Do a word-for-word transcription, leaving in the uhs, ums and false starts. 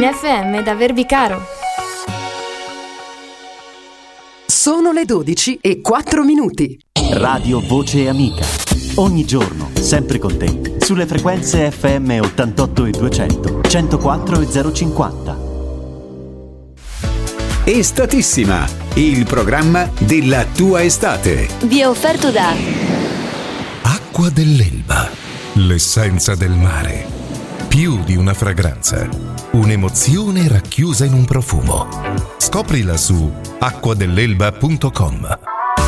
in F M da Verbicaro. Sono le dodici e quattro minuti. Radio Voce Amica. Ogni giorno, sempre con te, sulle frequenze F M ottantotto e duecento, centoquattro e zero cinquanta. Estatissima, il programma della tua estate. Vi è offerto da Acqua dell'Elba, l'essenza del mare. Più di una fragranza, un'emozione racchiusa in un profumo. Scoprila su acqua dell'elba punto com.